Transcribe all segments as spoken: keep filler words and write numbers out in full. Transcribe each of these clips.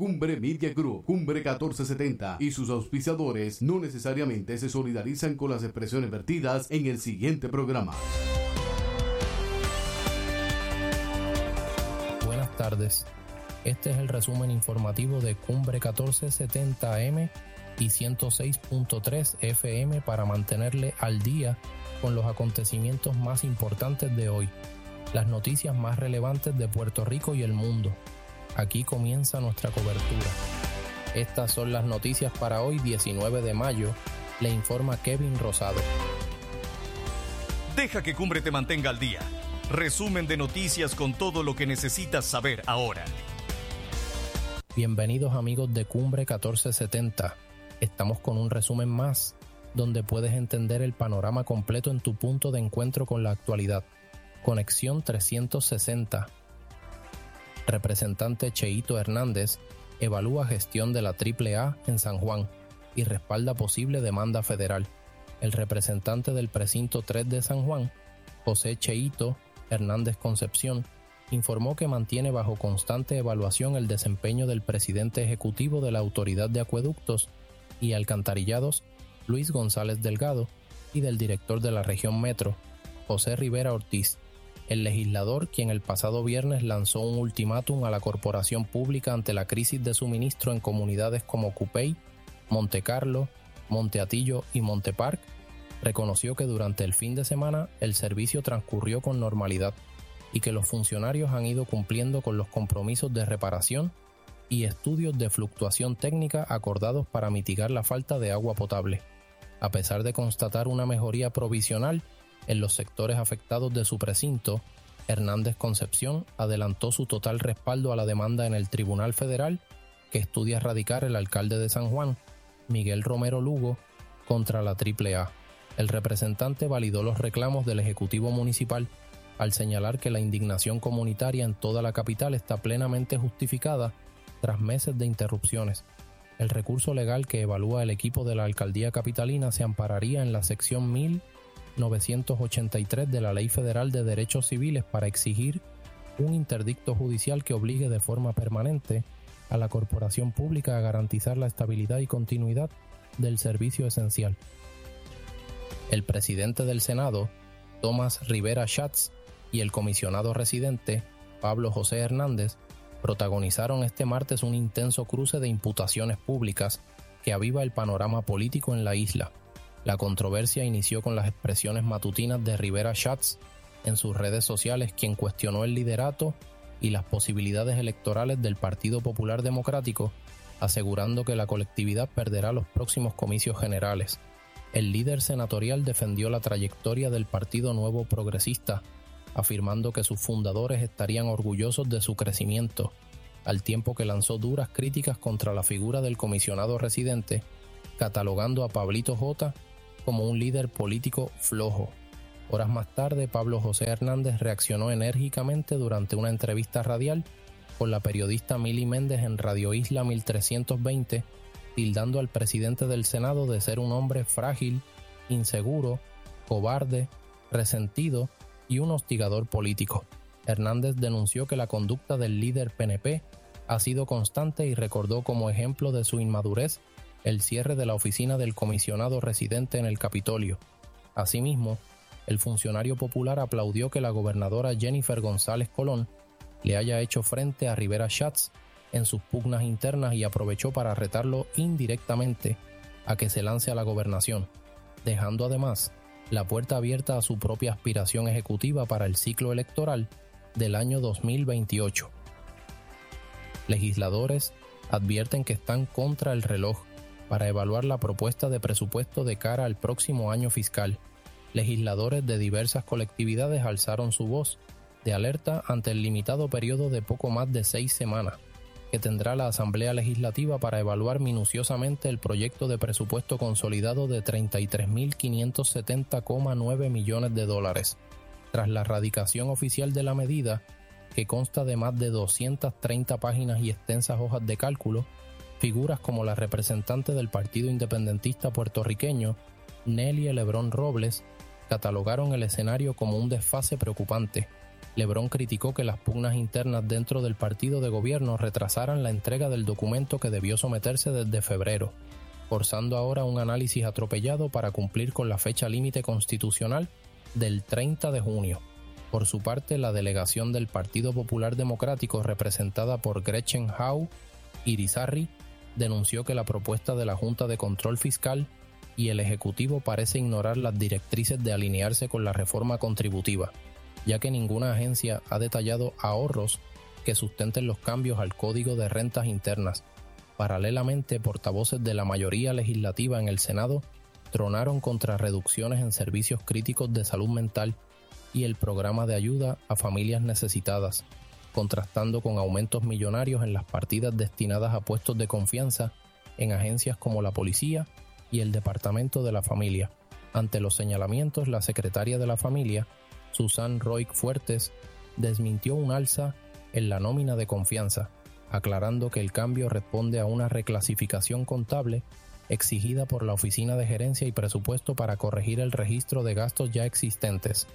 Cumbre Media Group, Cumbre catorce setenta y sus auspiciadores no necesariamente se solidarizan con las expresiones vertidas en el siguiente programa. Buenas tardes. Este es el resumen informativo de Cumbre catorce setenta A M y ciento seis punto tres F M para mantenerle al día con los acontecimientos más importantes de hoy, las noticias más relevantes de Puerto Rico y el mundo. Aquí comienza nuestra cobertura. Estas son las noticias para hoy, diecinueve de mayo, le informa Kevin Rosado. Deja que Cumbre te mantenga al día. Resumen de noticias con todo lo que necesitas saber ahora. Bienvenidos amigos de Cumbre catorce setenta. Estamos con un resumen más, donde puedes entender el panorama completo en tu punto de encuentro con la actualidad. Conexión trescientos sesenta. Representante Cheito Hernández evalúa gestión de la triple A en San Juan y respalda posible demanda federal. El representante del precinto tres de San Juan, José Cheito Hernández Concepción, informó que mantiene bajo constante evaluación el desempeño del presidente ejecutivo de la Autoridad de Acueductos y Alcantarillados, Luis González Delgado, y del director de la región Metro, José Rivera Ortiz, el legislador quien el pasado viernes lanzó un ultimátum a la corporación pública ante la crisis de suministro en comunidades como Cupey, Montecarlo, Monteatillo y Montepark. Reconoció que durante el fin de semana el servicio transcurrió con normalidad y que los funcionarios han ido cumpliendo con los compromisos de reparación y estudios de fluctuación técnica acordados para mitigar la falta de agua potable. A pesar de constatar una mejoría provisional en los sectores afectados de su precinto, Hernández Concepción adelantó su total respaldo a la demanda en el Tribunal Federal que estudia radicar el alcalde de San Juan, Miguel Romero Lugo, contra la triple A. El representante validó los reclamos del Ejecutivo Municipal al señalar que la indignación comunitaria en toda la capital está plenamente justificada tras meses de interrupciones. El recurso legal que evalúa el equipo de la alcaldía capitalina se ampararía en la sección mil novecientos ochenta y tres de la Ley Federal de Derechos Civiles para exigir un interdicto judicial que obligue de forma permanente a la corporación pública a garantizar la estabilidad y continuidad del servicio esencial. El presidente del Senado, Tomás Rivera Schatz, y el comisionado residente, Pablo José Hernández, protagonizaron este martes un intenso cruce de imputaciones públicas que aviva el panorama político en la isla. La controversia inició con las expresiones matutinas de Rivera Schatz en sus redes sociales, quien cuestionó el liderato y las posibilidades electorales del Partido Popular Democrático, asegurando que la colectividad perderá los próximos comicios generales. El líder senatorial defendió la trayectoria del Partido Nuevo Progresista, afirmando que sus fundadores estarían orgullosos de su crecimiento, al tiempo que lanzó duras críticas contra la figura del comisionado residente, catalogando a Pablito J como un líder político flojo. Horas más tarde, Pablo José Hernández reaccionó enérgicamente durante una entrevista radial con la periodista Mili Méndez en Radio Isla mil trescientos veinte, tildando al presidente del Senado de ser un hombre frágil, inseguro, cobarde, resentido y un hostigador político. Hernández denunció que la conducta del líder P N P ha sido constante y recordó como ejemplo de su inmadurez el cierre de la oficina del comisionado residente en el Capitolio. Asimismo, el funcionario popular aplaudió que la gobernadora Jennifer González Colón le haya hecho frente a Rivera Schatz en sus pugnas internas y aprovechó para retarlo indirectamente a que se lance a la gobernación, dejando además la puerta abierta a su propia aspiración ejecutiva para el ciclo electoral del año dos mil veintiocho. Legisladores advierten que están contra el reloj para evaluar la propuesta de presupuesto de cara al próximo año fiscal. Legisladores de diversas colectividades alzaron su voz de alerta ante el limitado periodo de poco más de seis semanas que tendrá la Asamblea Legislativa para evaluar minuciosamente el proyecto de presupuesto consolidado de treinta y tres mil quinientos setenta coma nueve millones de dólares. Tras la radicación oficial de la medida, que consta de más de doscientas treinta páginas y extensas hojas de cálculo, figuras como la representante del Partido Independentista puertorriqueño, Nelly Lebrón Robles, catalogaron el escenario como un desfase preocupante, Lebrón criticó que las pugnas internas dentro del partido de gobierno retrasaran la entrega del documento que debió someterse desde febrero, forzando ahora un análisis atropellado para cumplir con la fecha límite constitucional del treinta de junio. Por su parte, la delegación del Partido Popular Democrático, representada por Gretchen Howe Irizarry, denunció que la propuesta de la Junta de Control Fiscal y el Ejecutivo parece ignorar las directrices de alinearse con la reforma contributiva, ya que ninguna agencia ha detallado ahorros que sustenten los cambios al Código de Rentas Internas. Paralelamente, portavoces de la mayoría legislativa en el Senado tronaron contra reducciones en servicios críticos de salud mental y el programa de ayuda a familias necesitadas, contrastando con aumentos millonarios en las partidas destinadas a puestos de confianza en agencias como la Policía y el Departamento de la Familia. Ante los señalamientos, la secretaria de la Familia, Susan Roig Fuertes, desmintió un alza en la nómina de confianza, aclarando que el cambio responde a una reclasificación contable exigida por la Oficina de Gerencia y Presupuesto para corregir el registro de gastos ya existentes.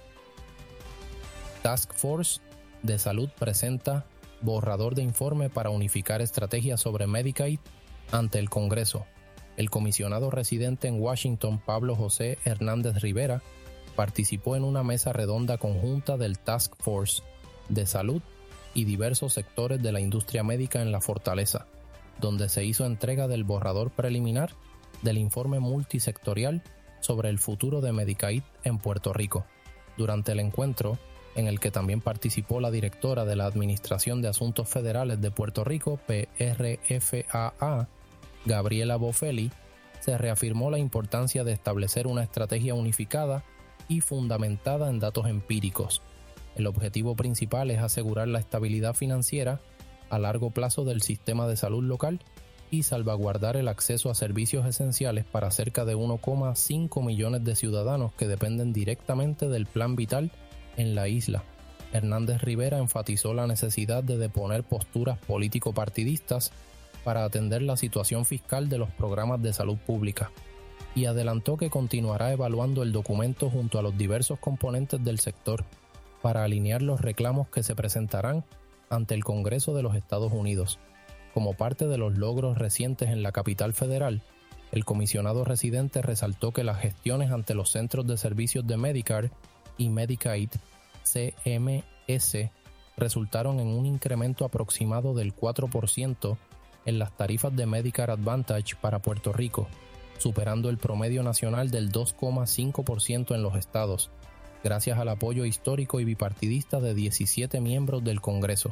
Task Force de Salud presenta borrador de informe para unificar estrategias sobre Medicaid ante el Congreso. El comisionado residente en Washington, Pablo José Hernández Rivera, participó en una mesa redonda conjunta del Task Force de Salud y diversos sectores de la industria médica en la Fortaleza, donde se hizo entrega del borrador preliminar del informe multisectorial sobre el futuro de Medicaid en Puerto Rico. Durante el encuentro, en el que también participó la directora de la Administración de Asuntos Federales de Puerto Rico, P R F A A, Gabriela Bofelli, se reafirmó la importancia de establecer una estrategia unificada y fundamentada en datos empíricos. El objetivo principal es asegurar la estabilidad financiera a largo plazo del sistema de salud local y salvaguardar el acceso a servicios esenciales para cerca de uno coma cinco millones de ciudadanos que dependen directamente del plan vital en la isla. Hernández Rivera enfatizó la necesidad de deponer posturas político-partidistas para atender la situación fiscal de los programas de salud pública, y adelantó que continuará evaluando el documento junto a los diversos componentes del sector para alinear los reclamos que se presentarán ante el Congreso de los Estados Unidos. Como parte de los logros recientes en la capital federal, el comisionado residente resaltó que las gestiones ante los centros de servicios de Medicare y Medicaid, C M S, resultaron en un incremento aproximado del cuatro por ciento en las tarifas de Medicare Advantage para Puerto Rico, superando el promedio nacional del dos coma cinco por ciento en los estados, gracias al apoyo histórico y bipartidista de diecisiete miembros del Congreso.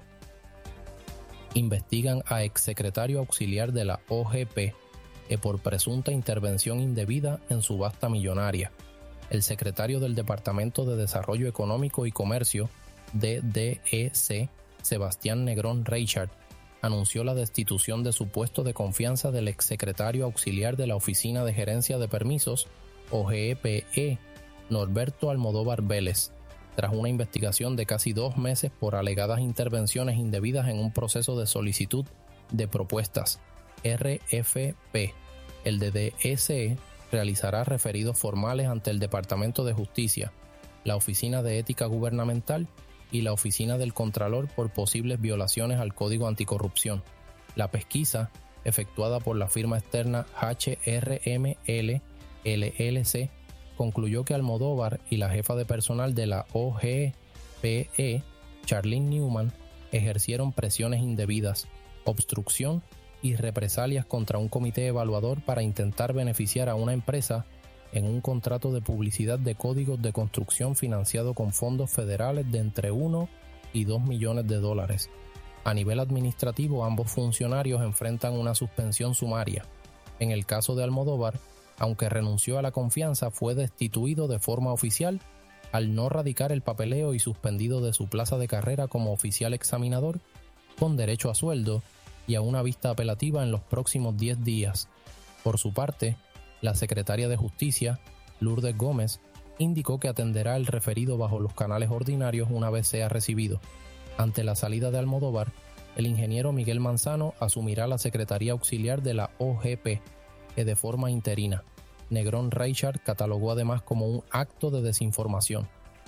Investigan a exsecretario auxiliar de la O G P por presunta intervención indebida en subasta millonaria. El secretario del Departamento de Desarrollo Económico y Comercio, D D E C, Sebastián Negrón Reichard, anunció la destitución de su puesto de confianza del exsecretario auxiliar de la Oficina de Gerencia de Permisos, O G P E, Norberto Almodóvar Vélez, tras una investigación de casi dos meses por alegadas intervenciones indebidas en un proceso de solicitud de propuestas, R F P. El D D E C realizará referidos formales ante el Departamento de Justicia, la Oficina de Ética Gubernamental y la Oficina del Contralor por posibles violaciones al Código Anticorrupción. La pesquisa, efectuada por la firma externa H R M L L L C, concluyó que Almodóvar y la jefa de personal de la O G P E, Charlene Newman, ejercieron presiones indebidas, obstrucción y represalias contra un comité evaluador para intentar beneficiar a una empresa en un contrato de publicidad de códigos de construcción financiado con fondos federales de entre uno y dos millones de dólares. A nivel administrativo, ambos funcionarios enfrentan una suspensión sumaria. En el caso de Almodóvar, aunque renunció a la confianza, fue destituido de forma oficial al no radicar el papeleo y suspendido de su plaza de carrera como oficial examinador, con derecho a sueldo y a una vista apelativa en los próximos diez días. Por su parte, la secretaria de Justicia, Lourdes Gómez, indicó que atenderá el referido bajo los canales ordinarios una vez sea recibido. Ante la salida de Almodóvar, el ingeniero Miguel Manzano asumirá la Secretaría Auxiliar de la O G P, que de forma interina. Negrón Reichard catalogó además como un acto de desinformación.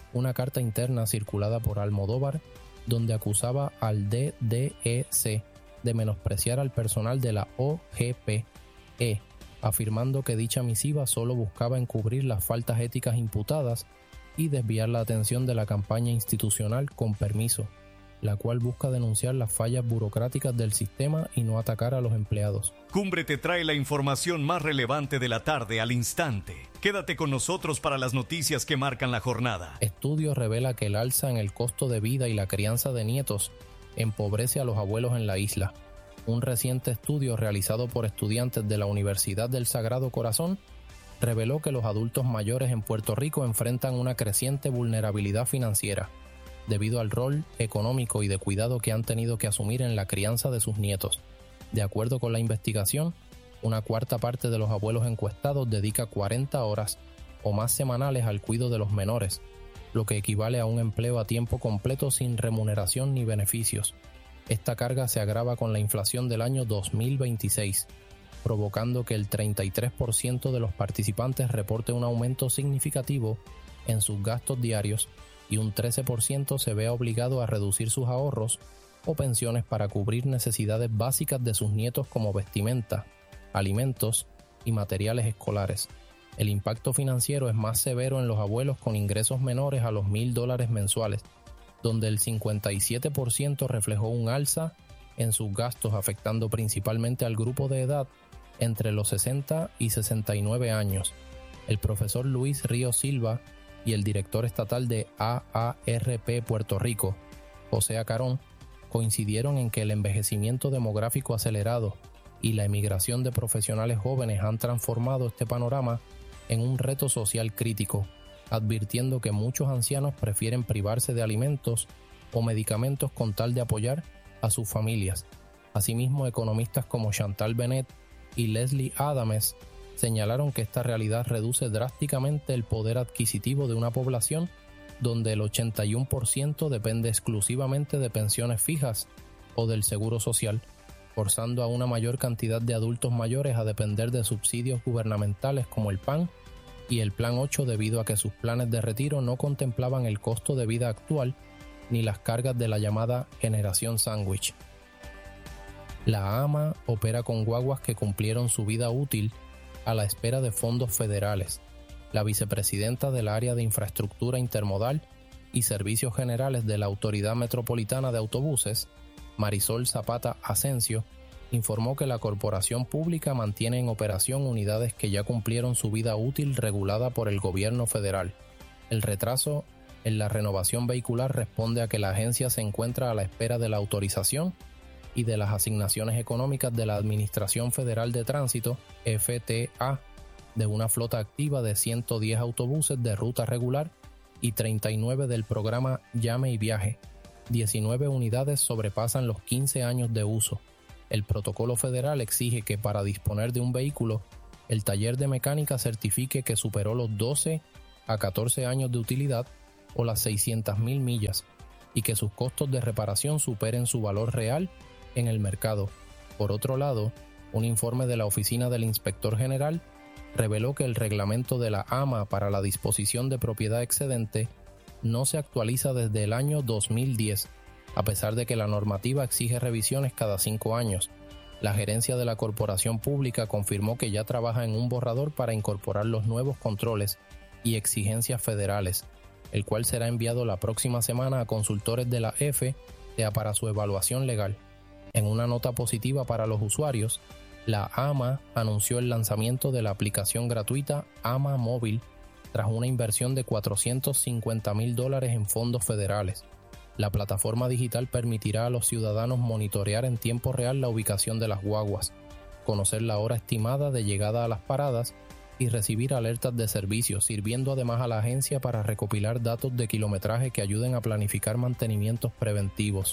una carta interna circulada por Almodóvar donde acusaba al D D E C de menospreciar al personal de la O G P E, afirmando que dicha misiva solo buscaba encubrir las faltas éticas imputadas y desviar la atención de la campaña institucional Con Permiso, la cual busca denunciar las fallas burocráticas del sistema y no atacar a los empleados. Cumbre te trae la información más relevante de la tarde al instante. Quédate con nosotros para las noticias que marcan la jornada. Estudio revela que el alza en el costo de vida y la crianza de nietos empobrece a los abuelos en la isla. Un reciente estudio realizado por estudiantes de la Universidad del Sagrado Corazón reveló que los adultos mayores en Puerto Rico enfrentan una creciente vulnerabilidad financiera debido al rol económico y de cuidado que han tenido que asumir en la crianza de sus nietos. De acuerdo con la investigación, una cuarta parte de los abuelos encuestados dedica cuarenta horas o más semanales al cuidado de los menores, lo que equivale a un empleo a tiempo completo sin remuneración ni beneficios. Esta carga se agrava con la inflación del año dos mil veintiséis, provocando que el treinta y tres por ciento de los participantes reporte un aumento significativo en sus gastos diarios y un trece por ciento se vea obligado a reducir sus ahorros o pensiones para cubrir necesidades básicas de sus nietos como vestimenta, alimentos y materiales escolares. El impacto financiero es más severo en los abuelos con ingresos menores a los mil dólares mensuales, donde el cincuenta y siete por ciento reflejó un alza en sus gastos, afectando principalmente al grupo de edad entre los sesenta y sesenta y nueve años. El profesor Luis Ríos Silva y el director estatal de A A R P Puerto Rico, José Acarón, coincidieron en que el envejecimiento demográfico acelerado y la emigración de profesionales jóvenes han transformado este panorama en un reto social crítico, advirtiendo que muchos ancianos prefieren privarse de alimentos o medicamentos con tal de apoyar a sus familias. Asimismo, economistas como Chantal Bennett y Leslie Adames señalaron que esta realidad reduce drásticamente el poder adquisitivo de una población donde el ochenta y uno por ciento depende exclusivamente de pensiones fijas o del seguro social, forzando a una mayor cantidad de adultos mayores a depender de subsidios gubernamentales como el P A N y el Plan ocho debido a que sus planes de retiro no contemplaban el costo de vida actual ni las cargas de la llamada generación sándwich. La A M A opera con guaguas que cumplieron su vida útil a la espera de fondos federales. La vicepresidenta del área de infraestructura intermodal y servicios generales de la Autoridad Metropolitana de Autobuses, Marisol Zapata Asensio, informó que la corporación pública mantiene en operación unidades que ya cumplieron su vida útil regulada por el gobierno federal. El retraso en la renovación vehicular responde a que la agencia se encuentra a la espera de la autorización y de las asignaciones económicas de la Administración Federal de Tránsito, F T A, de una flota activa de ciento diez autobuses de ruta regular y treinta y nueve del programa Llame y Viaje. diecinueve unidades sobrepasan los quince años de uso. El protocolo federal exige que para disponer de un vehículo, el taller de mecánica certifique que superó los doce a catorce años de utilidad o las seiscientas mil millas y que sus costos de reparación superen su valor real en el mercado. Por otro lado, un informe de la Oficina del Inspector General reveló que el reglamento de la A M A para la disposición de propiedad excedente no se actualiza desde el año dos mil diez, a pesar de que la normativa exige revisiones cada cinco años. La gerencia de la corporación pública confirmó que ya trabaja en un borrador para incorporar los nuevos controles y exigencias federales, el cual será enviado la próxima semana a consultores de la F T A para su evaluación legal. En una nota positiva para los usuarios, la A M A anunció el lanzamiento de la aplicación gratuita A M A Móvil tras una inversión de cuatrocientos cincuenta mil dólares en fondos federales. La plataforma digital permitirá a los ciudadanos monitorear en tiempo real la ubicación de las guaguas, conocer la hora estimada de llegada a las paradas y recibir alertas de servicio, sirviendo además a la agencia para recopilar datos de kilometraje que ayuden a planificar mantenimientos preventivos.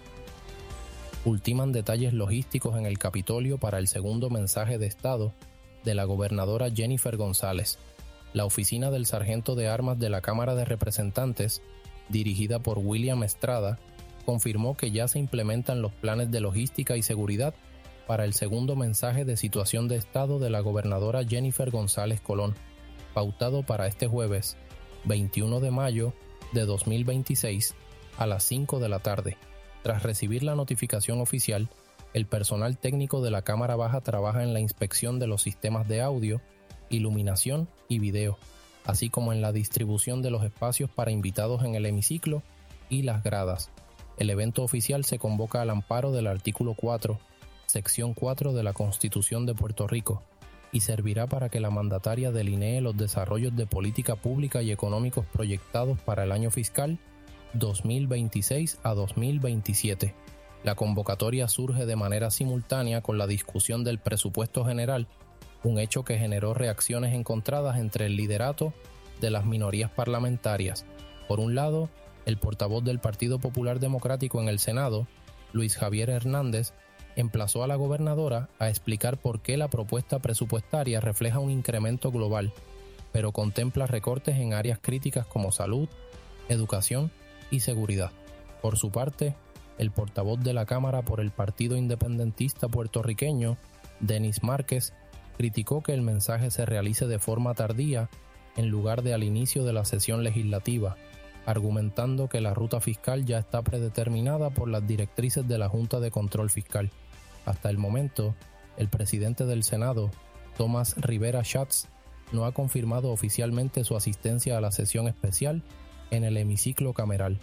Ultiman detalles logísticos en el Capitolio para el segundo mensaje de Estado de la gobernadora Jennifer González. La oficina del sargento de armas de la Cámara de Representantes, dirigida por William Estrada, confirmó que ya se implementan los planes de logística y seguridad para el segundo mensaje de situación de Estado de la gobernadora Jennifer González Colón, pautado para este jueves, veintiuno de mayo, de dos mil veintiséis a las cinco de la tarde. Tras recibir la notificación oficial, el personal técnico de la Cámara Baja trabaja en la inspección de los sistemas de audio, iluminación y video, así como en la distribución de los espacios para invitados en el hemiciclo y las gradas. El evento oficial se convoca al amparo del artículo cuatro, sección cuatro de la Constitución de Puerto Rico, y servirá para que la mandataria delinee los desarrollos de política pública y económicos proyectados para el año fiscal dos mil veintiséis a dos mil veintisiete. La convocatoria surge de manera simultánea con la discusión del presupuesto general, un hecho que generó reacciones encontradas entre el liderato de las minorías parlamentarias. Por un lado, el portavoz del Partido Popular Democrático en el Senado, Luis Javier Hernández, emplazó a la gobernadora a explicar por qué la propuesta presupuestaria refleja un incremento global, pero contempla recortes en áreas críticas como salud, educación y seguridad. Por su parte, el portavoz de la Cámara por el Partido Independentista Puertorriqueño, Denis Márquez, criticó que el mensaje se realice de forma tardía en lugar de al inicio de la sesión legislativa, argumentando que la ruta fiscal ya está predeterminada por las directrices de la Junta de Control Fiscal. Hasta el momento, el presidente del Senado, Tomás Rivera Schatz, no ha confirmado oficialmente su asistencia a la sesión especial en el hemiciclo cameral.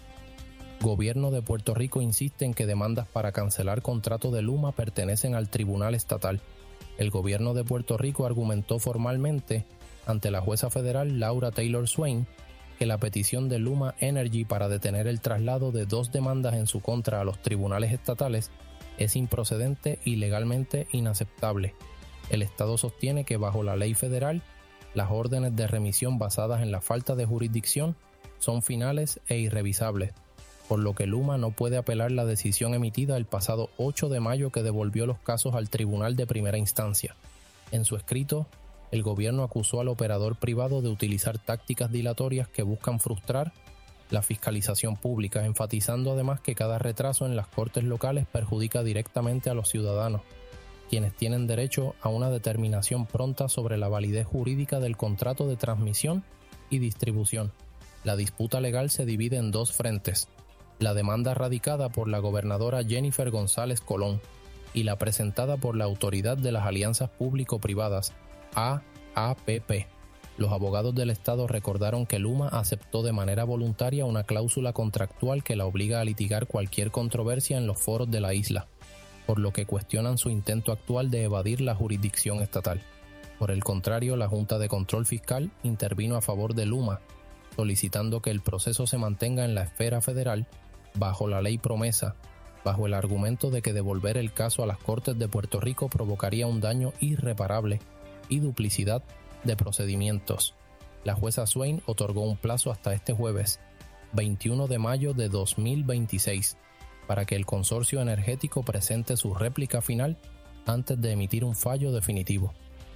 Gobierno de Puerto Rico insiste en que demandas para cancelar contrato de Luma pertenecen al Tribunal Estatal. El gobierno de Puerto Rico argumentó formalmente ante la jueza federal Laura Taylor Swain que la petición de Luma Energy para detener el traslado de dos demandas en su contra a los tribunales estatales es improcedente y legalmente inaceptable. El Estado sostiene que bajo la ley federal, las órdenes de remisión basadas en la falta de jurisdicción son finales e irrevisables, por lo que Luma no puede apelar la decisión emitida el pasado ocho de mayo que devolvió los casos al Tribunal de Primera Instancia. En su escrito, el gobierno acusó al operador privado de utilizar tácticas dilatorias que buscan frustrar la fiscalización pública, enfatizando además que cada retraso en las cortes locales perjudica directamente a los ciudadanos, quienes tienen derecho a una determinación pronta sobre la validez jurídica del contrato de transmisión y distribución. La disputa legal se divide en dos frentes: la demanda radicada por la gobernadora Jennifer González Colón y la presentada por la Autoridad de las Alianzas Público-Privadas, A A P P. Los abogados del Estado recordaron que Luma aceptó de manera voluntaria una cláusula contractual que la obliga a litigar cualquier controversia en los foros de la isla, por lo que cuestionan su intento actual de evadir la jurisdicción estatal. Por el contrario, la Junta de Control Fiscal intervino a favor de Luma, solicitando que el proceso se mantenga en la esfera federal bajo la ley promesa, bajo el argumento de que devolver el caso a las Cortes de Puerto Rico provocaría un daño irreparable y duplicidad de procedimientos. La jueza Swain otorgó un plazo hasta este jueves, veintiuno de mayo de dos mil veintiséis, para que el consorcio energético presente su réplica final antes de emitir un fallo definitivo.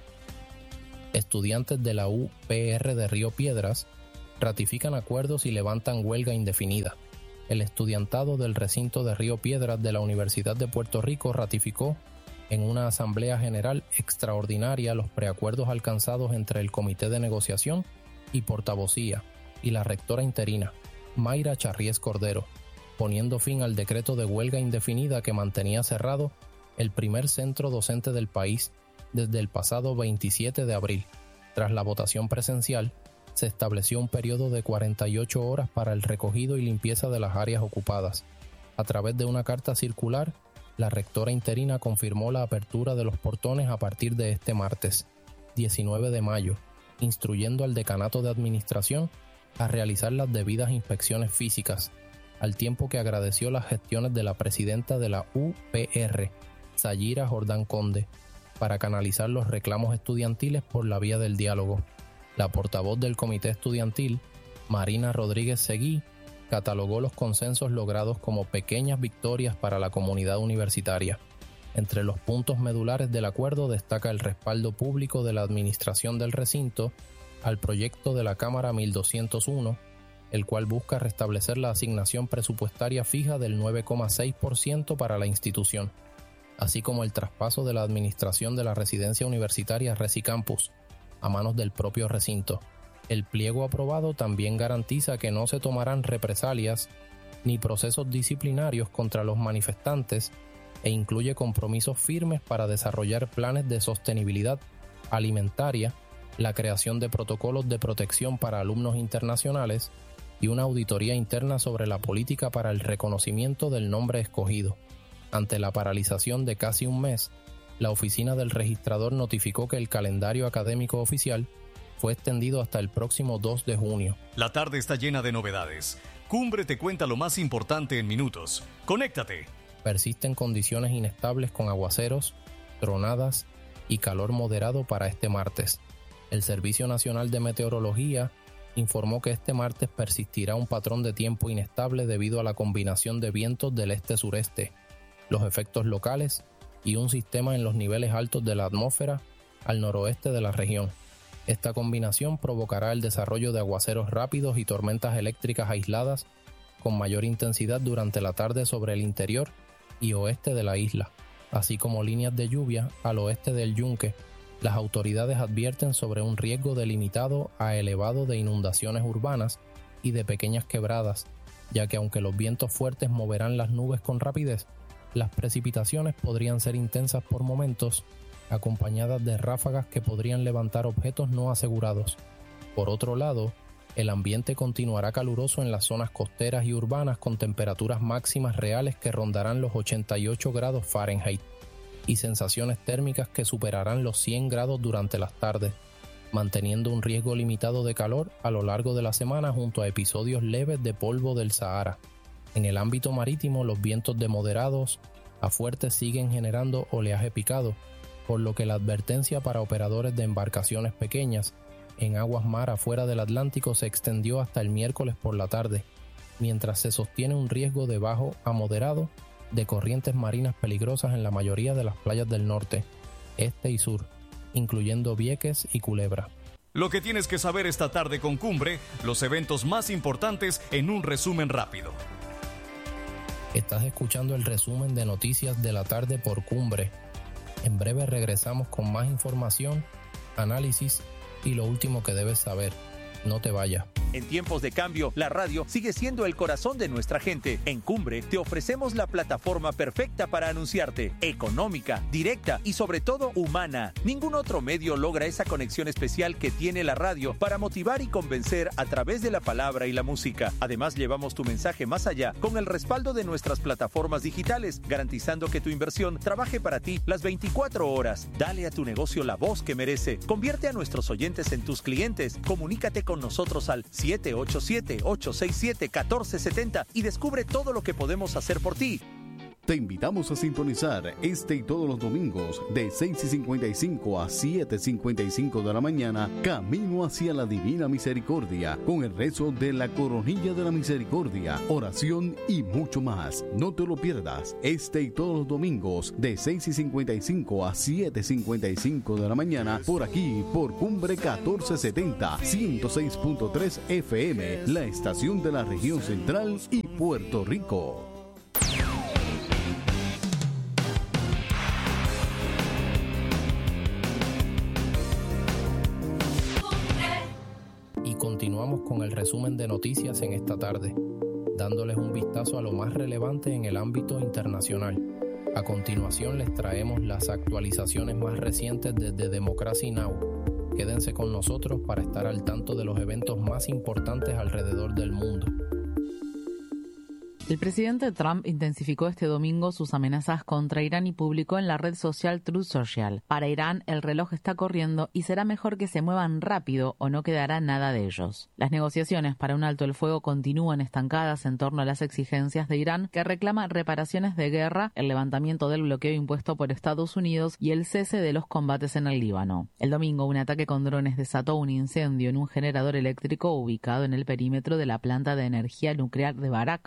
Estudiantes de la U P R de Río Piedras ratifican acuerdos y levantan huelga indefinida. El estudiantado del recinto de Río Piedras de la Universidad de Puerto Rico ratificó en una asamblea general extraordinaria los preacuerdos alcanzados entre el Comité de Negociación y Portavocía y la rectora interina, Mayra Charries Cordero, poniendo fin al decreto de huelga indefinida que mantenía cerrado el primer centro docente del país desde el pasado veintisiete de abril. Tras la votación presencial, se estableció un periodo de cuarenta y ocho horas para el recogido y limpieza de las áreas ocupadas. A través de una carta circular, la rectora interina confirmó la apertura de los portones a partir de este martes, diecinueve de mayo, instruyendo al Decanato de Administración a realizar las debidas inspecciones físicas, al tiempo que agradeció las gestiones de la presidenta de la U P R, Sayira Jordán Conde, para canalizar los reclamos estudiantiles por la vía del diálogo. La portavoz del Comité Estudiantil, Marina Rodríguez Seguí, catalogó los consensos logrados como pequeñas victorias para la comunidad universitaria. Entre los puntos medulares del acuerdo destaca el respaldo público de la administración del recinto al proyecto de la Cámara mil doscientos uno, el cual busca restablecer la asignación presupuestaria fija del nueve coma seis por ciento para la institución, así como el traspaso de la administración de la residencia universitaria Resi Campus a manos del propio recinto. El pliego aprobado también garantiza que no se tomarán represalias ni procesos disciplinarios contra los manifestantes e incluye compromisos firmes para desarrollar planes de sostenibilidad alimentaria, la creación de protocolos de protección para alumnos internacionales y una auditoría interna sobre la política para el reconocimiento del nombre escogido. Ante la paralización de casi un mes, la oficina del registrador notificó que el calendario académico oficial fue extendido hasta el próximo dos de junio. La tarde está llena de novedades. Cumbre te cuenta lo más importante en minutos. ¡Conéctate! Persisten condiciones inestables con aguaceros, tronadas y calor moderado para este martes. El Servicio Nacional de Meteorología informó que este martes persistirá un patrón de tiempo inestable debido a la combinación de vientos del este-sureste, los efectos locales y un sistema en los niveles altos de la atmósfera al noroeste de la región. Esta combinación provocará el desarrollo de aguaceros rápidos y tormentas eléctricas aisladas con mayor intensidad durante la tarde sobre el interior y oeste de la isla, así como líneas de lluvia al oeste del Yunque. Las autoridades advierten sobre un riesgo delimitado a elevado de inundaciones urbanas y de pequeñas quebradas, ya que aunque los vientos fuertes moverán las nubes con rapidez, las precipitaciones podrían ser intensas por momentos, acompañadas de ráfagas que podrían levantar objetos no asegurados. Por otro lado, el ambiente continuará caluroso en las zonas costeras y urbanas con temperaturas máximas reales que rondarán los ochenta y ocho grados Fahrenheit y sensaciones térmicas que superarán los cien grados durante las tardes, manteniendo un riesgo limitado de calor a lo largo de la semana junto a episodios leves de polvo del Sahara. En el ámbito marítimo, los vientos de moderados a fuertes siguen generando oleaje picado, por lo que la advertencia para operadores de embarcaciones pequeñas en aguas mar afuera del Atlántico se extendió hasta el miércoles por la tarde, mientras se sostiene un riesgo de bajo a moderado de corrientes marinas peligrosas en la mayoría de las playas del norte, este y sur, incluyendo Vieques y Culebra. Lo que tienes que saber esta tarde con Cumbre, los eventos más importantes en un resumen rápido. Estás escuchando el resumen de noticias de la tarde por Cumbre. En breve regresamos con más información, análisis y lo último que debes saber. No te vayas. En tiempos de cambio, la radio sigue siendo el corazón de nuestra gente. En Cumbre te ofrecemos la plataforma perfecta para anunciarte, económica, directa y sobre todo humana. Ningún otro medio logra esa conexión especial que tiene la radio para motivar y convencer a través de la palabra y la música. Además, llevamos tu mensaje más allá con el respaldo de nuestras plataformas digitales, garantizando que tu inversión trabaje para ti las veinticuatro horas. Dale a tu negocio la voz que merece. Convierte a nuestros oyentes en tus clientes. Comunícate con nosotros al siete ocho siete, ocho seis siete, uno cuatro siete cero y descubre todo lo que podemos hacer por ti. Te invitamos a sintonizar este y todos los domingos de seis y cincuenta y cinco a siete y cincuenta y cinco de la mañana, Camino hacia la Divina Misericordia, con el rezo de la Coronilla de la Misericordia, oración y mucho más. No te lo pierdas, este y todos los domingos de seis y cincuenta y cinco a siete y cincuenta y cinco de la mañana, por aquí, por Cumbre catorce setenta, ciento seis punto tres F M, la estación de la región central y Puerto Rico. Continuamos con el resumen de noticias en esta tarde, dándoles un vistazo a lo más relevante en el ámbito internacional. A continuación les traemos las actualizaciones más recientes desde Democracy Now! Quédense con nosotros para estar al tanto de los eventos más importantes alrededor del mundo. El presidente Trump intensificó este domingo sus amenazas contra Irán y publicó en la red social Truth Social: para Irán el reloj está corriendo y será mejor que se muevan rápido o no quedará nada de ellos. Las negociaciones para un alto el fuego continúan estancadas en torno a las exigencias de Irán, que reclama reparaciones de guerra, el levantamiento del bloqueo impuesto por Estados Unidos y el cese de los combates en el Líbano. El domingo, un ataque con drones desató un incendio en un generador eléctrico ubicado en el perímetro de la planta de energía nuclear de Baraka, en los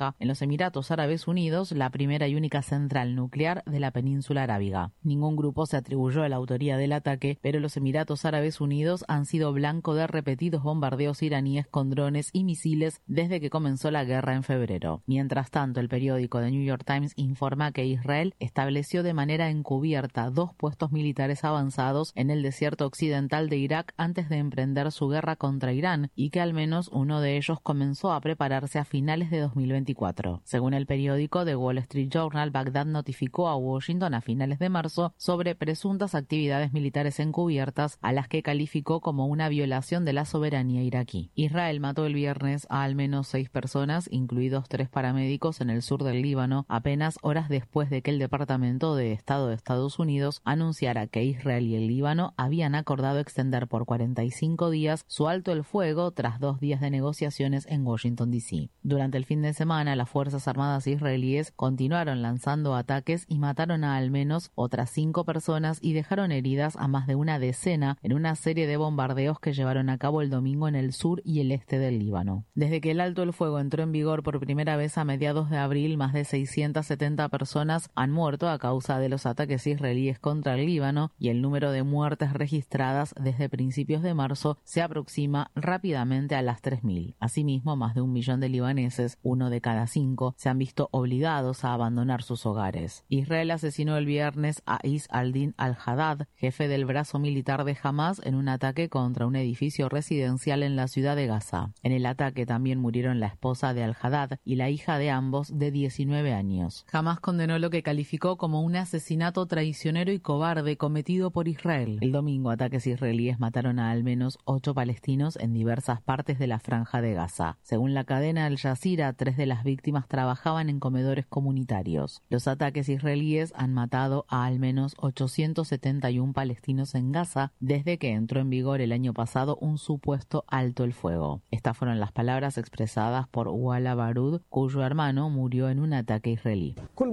Emiratos Árabes Unidos, la primera y única central nuclear de la península arábiga. Ningún grupo se atribuyó a la autoría del ataque, pero los Emiratos Árabes Unidos han sido blanco de repetidos bombardeos iraníes con drones y misiles desde que comenzó la guerra en febrero. Mientras tanto, el periódico The New York Times informa que Israel estableció de manera encubierta dos puestos militares avanzados en el desierto occidental de Irak antes de emprender su guerra contra Irán y que al menos uno de ellos comenzó a prepararse a finales de dos mil veinticuatro. Según el periódico The Wall Street Journal, Bagdad notificó a Washington a finales de marzo sobre presuntas actividades militares encubiertas a las que calificó como una violación de la soberanía iraquí. Israel mató el viernes a al menos seis personas, incluidos tres paramédicos en el sur del Líbano, apenas horas después de que el Departamento de Estado de Estados Unidos anunciara que Israel y el Líbano habían acordado extender por cuarenta y cinco días su alto el fuego tras dos días de negociaciones en Washington, D C Durante el fin de semana, las Fuerzas Armadas israelíes continuaron lanzando ataques y mataron a al menos otras cinco personas y dejaron heridas a más de una decena en una serie de bombardeos que llevaron a cabo el domingo en el sur y el este del Líbano. Desde que el alto el fuego entró en vigor por primera vez a mediados de abril, más de seiscientas setenta personas han muerto a causa de los ataques israelíes contra el Líbano y el número de muertes registradas desde principios de marzo se aproxima rápidamente a las tres mil. Asimismo, más de un millón de libaneses, uno de cada cinco, se han visto obligados a abandonar sus hogares. Israel asesinó el viernes a Is al-Din al-Haddad, jefe del brazo militar de Hamas, en un ataque contra un edificio residencial en la ciudad de Gaza. En el ataque también murieron la esposa de al-Haddad y la hija de ambos, de diecinueve años. Hamas condenó lo que calificó como un asesinato traicionero y cobarde cometido por Israel. El domingo, ataques israelíes mataron a al menos ocho palestinos en diversas partes de la franja de Gaza. Según la cadena Al Jazeera, tres de las víctimas trabajaban en comedores comunitarios. Los ataques israelíes han matado a al menos ochocientos setenta y uno palestinos en Gaza desde que entró en vigor el año pasado un supuesto alto el fuego. Estas fueron las palabras expresadas por Wala Barud, cuyo hermano murió en un ataque israelí.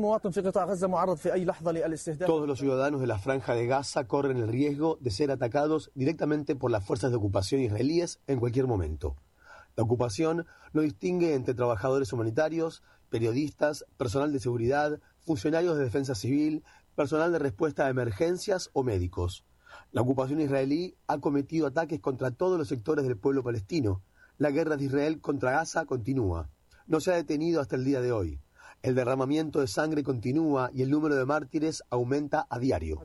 Todos los ciudadanos de la franja de Gaza corren el riesgo de ser atacados directamente por las fuerzas de ocupación israelíes en cualquier momento. La ocupación no distingue entre trabajadores humanitarios, periodistas, personal de seguridad, funcionarios de defensa civil, personal de respuesta a emergencias o médicos. La ocupación israelí ha cometido ataques contra todos los sectores del pueblo palestino. La guerra de Israel contra Gaza continúa. No se ha detenido hasta el día de hoy. El derramamiento de sangre continúa y el número de mártires aumenta a diario.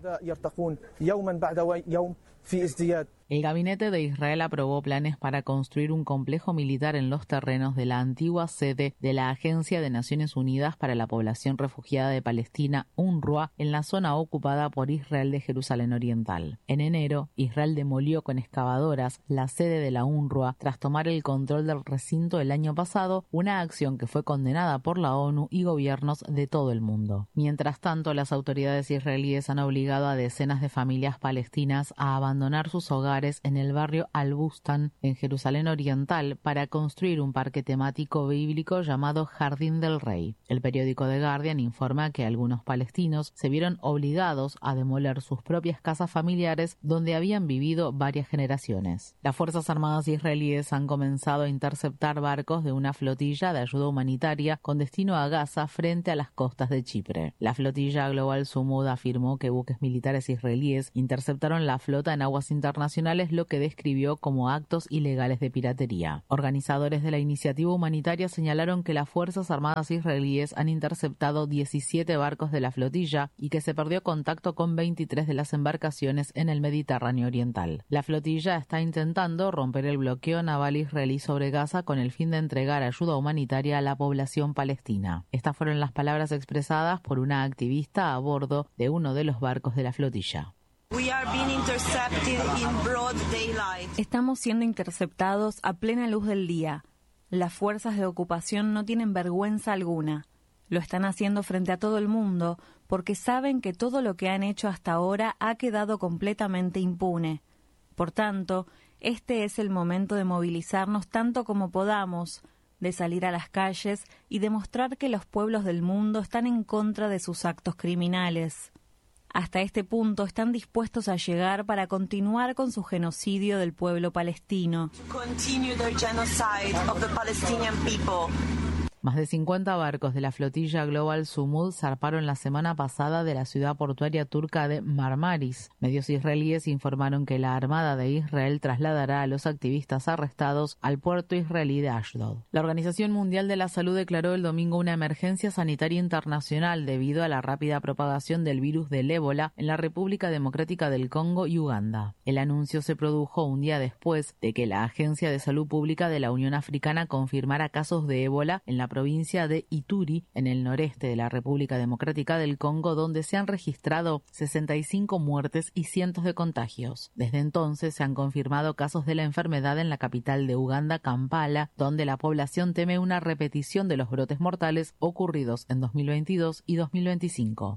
El gabinete de Israel aprobó planes para construir un complejo militar en los terrenos de la antigua sede de la Agencia de Naciones Unidas para la Población Refugiada de Palestina, UNRWA, en la zona ocupada por Israel de Jerusalén Oriental. En enero, Israel demolió con excavadoras la sede de la UNRWA tras tomar el control del recinto el año pasado, una acción que fue condenada por la ONU y gobiernos de todo el mundo. Mientras tanto, las autoridades israelíes han obligado a decenas de familias palestinas a abandonar sus hogares en el barrio Al-Bustan, en Jerusalén Oriental, para construir un parque temático bíblico llamado Jardín del Rey. El periódico The Guardian informa que algunos palestinos se vieron obligados a demoler sus propias casas familiares donde habían vivido varias generaciones. Las Fuerzas Armadas israelíes han comenzado a interceptar barcos de una flotilla de ayuda humanitaria con destino a Gaza frente a las costas de Chipre. La flotilla Global Sumud afirmó que buques militares israelíes interceptaron la flota en aguas internacionales, lo que describió como actos ilegales de piratería. Organizadores de la iniciativa humanitaria señalaron que las Fuerzas Armadas israelíes han interceptado diecisiete barcos de la flotilla y que se perdió contacto con veintitrés de las embarcaciones en el Mediterráneo Oriental. La flotilla está intentando romper el bloqueo naval israelí sobre Gaza con el fin de entregar ayuda humanitaria a la población palestina. Estas fueron las palabras expresadas por una activista a bordo de uno de los barcos de la flotilla. Estamos siendo interceptados a plena luz del día. Las fuerzas de ocupación no tienen vergüenza alguna. Lo están haciendo frente a todo el mundo porque saben que todo lo que han hecho hasta ahora ha quedado completamente impune. Por tanto, este es el momento de movilizarnos tanto como podamos, de salir a las calles y demostrar que los pueblos del mundo están en contra de sus actos criminales. Hasta este punto están dispuestos a llegar para continuar con su genocidio del pueblo palestino. Más de cincuenta barcos de la flotilla Global Sumud zarparon la semana pasada de la ciudad portuaria turca de Marmaris. Medios israelíes informaron que la Armada de Israel trasladará a los activistas arrestados al puerto israelí de Ashdod. La Organización Mundial de la Salud declaró el domingo una emergencia sanitaria internacional debido a la rápida propagación del virus del ébola en la República Democrática del Congo y Uganda. El anuncio se produjo un día después de que la Agencia de Salud Pública de la Unión Africana confirmara casos de ébola en la provincia de Ituri, en el noreste de la República Democrática del Congo, donde se han registrado sesenta y cinco muertes y cientos de contagios. Desde entonces se han confirmado casos de la enfermedad en la capital de Uganda, Kampala, donde la población teme una repetición de los brotes mortales ocurridos en dos mil veintidós y dos mil veinticinco.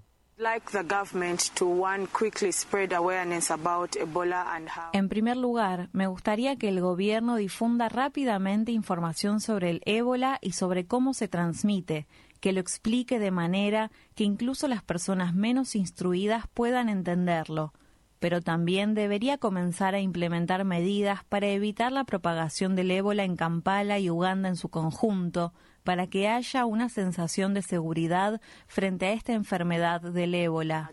En primer lugar, me gustaría que el gobierno difunda rápidamente información sobre el ébola y sobre cómo se transmite, que lo explique de manera que incluso las personas menos instruidas puedan entenderlo, pero también debería comenzar a implementar medidas para evitar la propagación del ébola en Kampala y Uganda en su conjunto, para que haya una sensación de seguridad frente a esta enfermedad del ébola.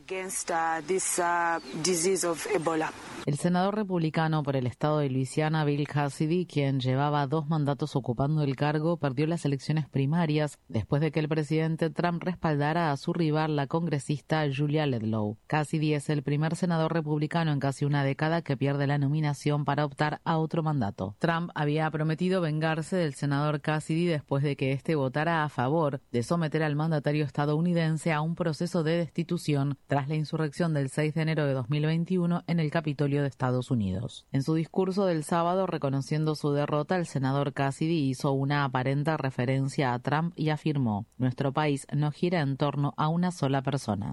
El senador republicano por el estado de Luisiana, Bill Cassidy, quien llevaba dos mandatos ocupando el cargo, perdió las elecciones primarias después de que el presidente Trump respaldara a su rival, la congresista Julia Ledlow. Cassidy es el primer senador republicano en casi una década que pierde la nominación para optar a otro mandato. Trump había prometido vengarse del senador Cassidy después de que este votara a favor de someter al mandatario estadounidense a un proceso de destitución tras la insurrección del seis de enero de dos mil veintiuno en el Capitolio de Estados Unidos. En su discurso del sábado, reconociendo su derrota, el senador Cassidy hizo una aparente referencia a Trump y afirmó: "Nuestro país no gira en torno a una sola persona".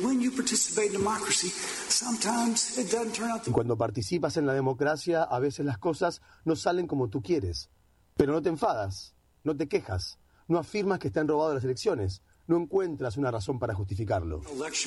Y cuando participas en la democracia, a veces las cosas no salen como tú quieres. Pero no te enfadas. No te quejas, no afirmas que te han robado las elecciones, no encuentras una razón para justificarlo.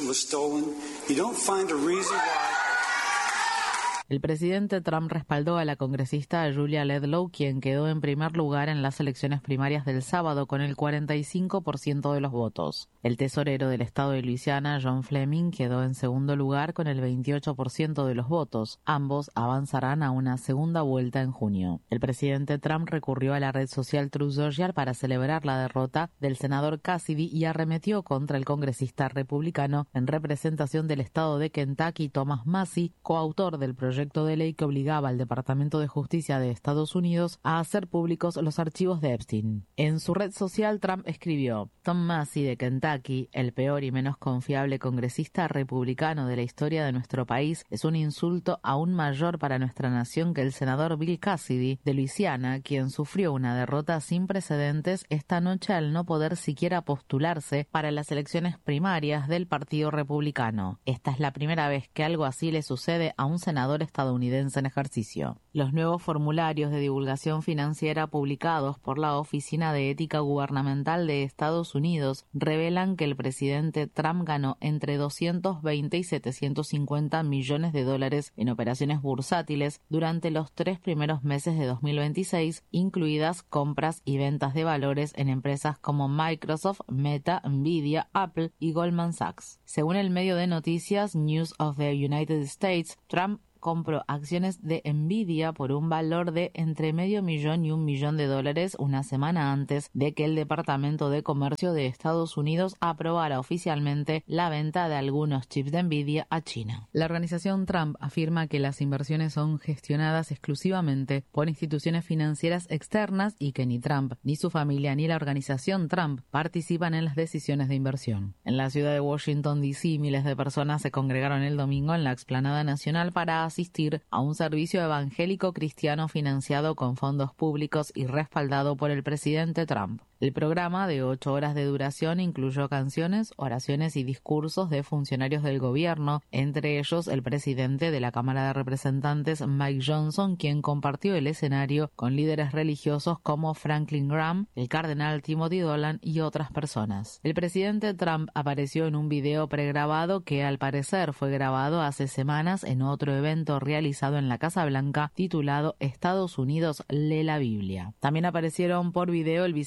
El presidente Trump respaldó a la congresista Julia Ledlow, quien quedó en primer lugar en las elecciones primarias del sábado con el cuarenta y cinco por ciento de los votos. El tesorero del estado de Luisiana, John Fleming, quedó en segundo lugar con el veintiocho por ciento de los votos. Ambos avanzarán a una segunda vuelta en junio. El presidente Trump recurrió a la red social Truth Social para celebrar la derrota del senador Cassidy y arremetió contra el congresista republicano en representación del estado de Kentucky, Thomas Massie, coautor del proyecto de ley que obligaba al Departamento de Justicia de Estados Unidos a hacer públicos los archivos de Epstein. En su red social, Trump escribió: "Tom Massie de Kentucky, el peor y menos confiable congresista republicano de la historia de nuestro país, es un insulto aún mayor para nuestra nación que el senador Bill Cassidy de Luisiana, quien sufrió una derrota sin precedentes esta noche al no poder siquiera postularse para las elecciones primarias del Partido Republicano. Esta es la primera vez que algo así le sucede a un senador estadounidense en ejercicio". Los nuevos formularios de divulgación financiera publicados por la Oficina de Ética Gubernamental de Estados Unidos revelan que el presidente Trump ganó entre doscientos veinte y setecientos cincuenta millones de dólares en operaciones bursátiles durante los tres primeros meses de dos mil veintiséis, incluidas compras y ventas de valores en empresas como Microsoft, Meta, Nvidia, Apple y Goldman Sachs. Según el medio de noticias News of the United States, Trump compró acciones de Nvidia por un valor de entre medio millón y un millón de dólares una semana antes de que el Departamento de Comercio de Estados Unidos aprobara oficialmente la venta de algunos chips de Nvidia a China. La organización Trump afirma que las inversiones son gestionadas exclusivamente por instituciones financieras externas y que ni Trump, ni su familia, ni la organización Trump participan en las decisiones de inversión. En la ciudad de Washington, D C, miles de personas se congregaron el domingo en la explanada nacional para asistir a un servicio evangélico cristiano financiado con fondos públicos y respaldado por el presidente Trump. El programa, de ocho horas de duración, incluyó canciones, oraciones y discursos de funcionarios del gobierno, entre ellos el presidente de la Cámara de Representantes, Mike Johnson, quien compartió el escenario con líderes religiosos como Franklin Graham, el cardenal Timothy Dolan y otras personas. El presidente Trump apareció en un video pregrabado que al parecer fue grabado hace semanas en otro evento realizado en la Casa Blanca titulado Estados Unidos lee la Biblia. También aparecieron por video el vicepresidente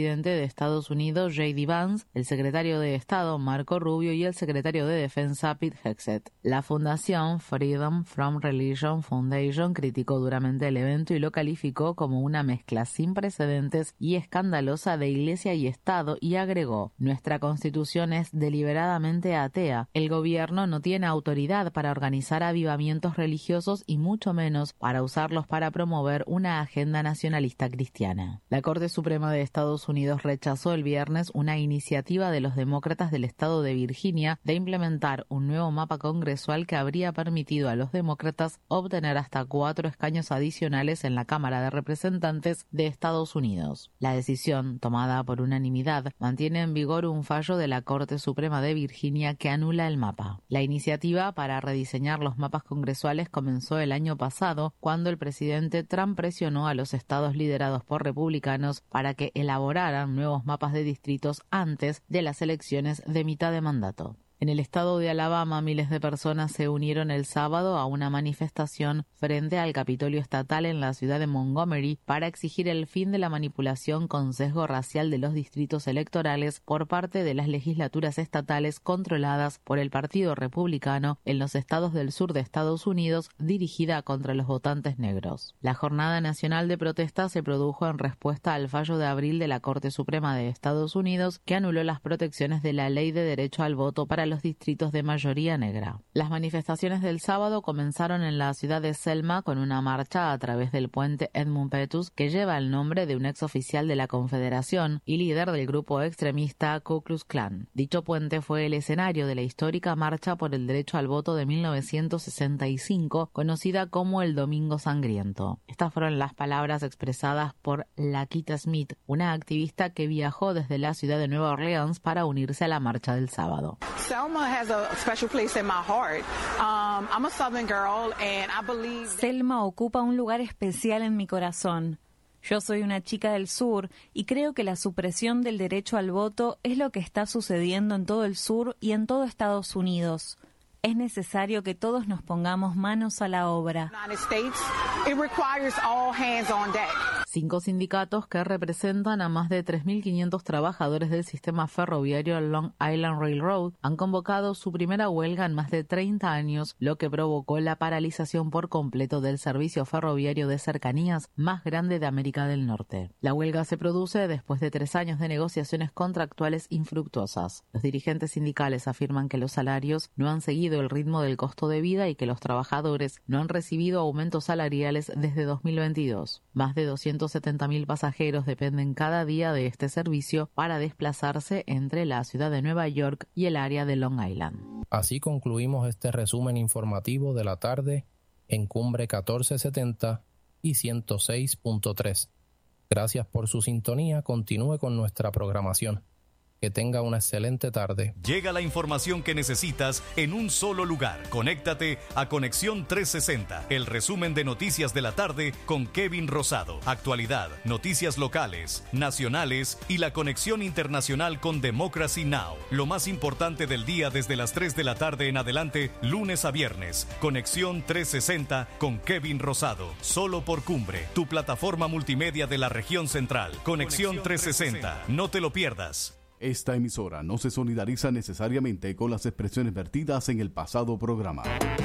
vicepresidente de Estados Unidos, J D Vance, el secretario de Estado, Marco Rubio, y el secretario de Defensa, Pete Hegseth. La fundación Freedom from Religion Foundation criticó duramente el evento y lo calificó como una mezcla sin precedentes y escandalosa de Iglesia y Estado, y agregó: nuestra Constitución es deliberadamente atea. El gobierno no tiene autoridad para organizar avivamientos religiosos y mucho menos para usarlos para promover una agenda nacionalista cristiana. La Corte Suprema de Estados Unidos rechazó el viernes una iniciativa de los demócratas del estado de Virginia de implementar un nuevo mapa congresual que habría permitido a los demócratas obtener hasta cuatro escaños adicionales en la Cámara de Representantes de Estados Unidos. La decisión, tomada por unanimidad, mantiene en vigor un fallo de la Corte Suprema de Virginia que anula el mapa. La iniciativa para rediseñar los mapas congresuales comenzó el año pasado, cuando el presidente Trump presionó a los estados liderados por republicanos para que elaboraran nuevos mapas de distritos antes de las elecciones de mitad de mandato. En el estado de Alabama, miles de personas se unieron el sábado a una manifestación frente al Capitolio Estatal en la ciudad de Montgomery para exigir el fin de la manipulación con sesgo racial de los distritos electorales por parte de las legislaturas estatales controladas por el Partido Republicano en los estados del sur de Estados Unidos, dirigida contra los votantes negros. La jornada nacional de protesta se produjo en respuesta al fallo de abril de la Corte Suprema de Estados Unidos, que anuló las protecciones de la Ley de Derecho al Voto para los distritos de mayoría negra. Las manifestaciones del sábado comenzaron en la ciudad de Selma con una marcha a través del puente Edmund Pettus, que lleva el nombre de un ex oficial de la Confederación y líder del grupo extremista Ku Klux Klan. Dicho puente fue el escenario de la histórica Marcha por el Derecho al Voto de mil novecientos sesenta y cinco, conocida como el Domingo Sangriento. Estas fueron las palabras expresadas por Laquita Smith, una activista que viajó desde la ciudad de Nueva Orleans para unirse a la marcha del sábado. Selma ocupa un lugar especial en mi corazón. Yo soy una chica del sur y creo que la supresión del derecho al voto es lo que está sucediendo en todo el sur y en todo Estados Unidos. Es necesario que todos nos pongamos manos a la obra. Cinco sindicatos que representan a más de tres mil quinientos trabajadores del sistema ferroviario Long Island Railroad han convocado su primera huelga en más de treinta años, lo que provocó la paralización por completo del servicio ferroviario de cercanías más grande de América del Norte. La huelga se produce después de tres años de negociaciones contractuales infructuosas. Los dirigentes sindicales afirman que los salarios no han seguido el ritmo del costo de vida y que los trabajadores no han recibido aumentos salariales desde dos mil veintidós. Más de doscientos setenta mil pasajeros dependen cada día de este servicio para desplazarse entre la ciudad de Nueva York y el área de Long Island. Así concluimos este resumen informativo de la tarde en Cumbre catorce setenta y ciento seis punto tres. Gracias por su sintonía. Continúe con nuestra programación. Que tenga una excelente tarde. Llega la información que necesitas en un solo lugar. Conéctate a Conexión trescientos sesenta, el resumen de noticias de la tarde con Kevin Rosado. Actualidad, noticias locales, nacionales y la conexión internacional con Democracy Now! Lo más importante del día desde las tres de la tarde en adelante, lunes a viernes. Conexión trescientos sesenta con Kevin Rosado. Solo por Cumbre, tu plataforma multimedia de la región central. Conexión trescientos sesenta. No te lo pierdas. Esta emisora no se solidariza necesariamente con las expresiones vertidas en el pasado programa.